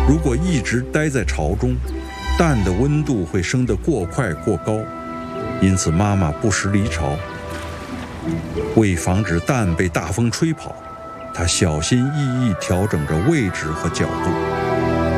如果一直待在巢中，蛋的温度会升得过快过高，因此妈妈不时离巢。为防止蛋被大风吹跑，她小心翼翼调整着位置和角度。